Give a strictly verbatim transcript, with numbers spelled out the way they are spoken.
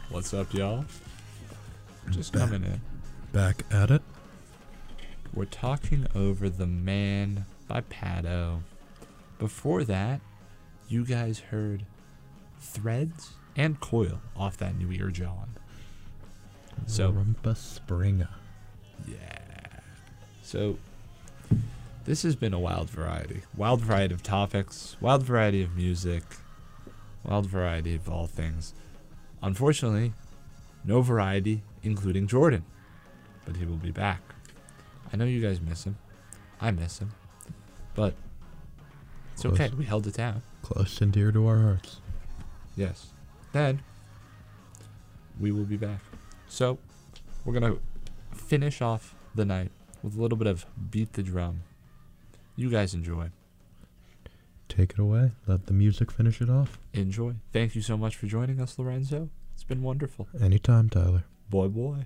What's up, y'all? Just coming in. Back at it. We're talking over The Man by Pado. Before that, you guys heard Threads and Coil off that new ear John. So, Rumpa Springer. yeah. So, this has been a wild variety. Wild variety of topics, wild variety of music, wild variety of all things. Unfortunately, no variety, including Jordan. But he will be back. I know you guys miss him. I miss him. But it's Close. okay. We held it down. Close and dear to our hearts. Yes. Then we will be back. So we're going to finish off the night with a little bit of Beat the Drum. You guys enjoy. Take it away. Let the music finish it off. Enjoy. Thank you so much for joining us, Lorenzo. It's been wonderful. Anytime, Tyler. Boy, boy.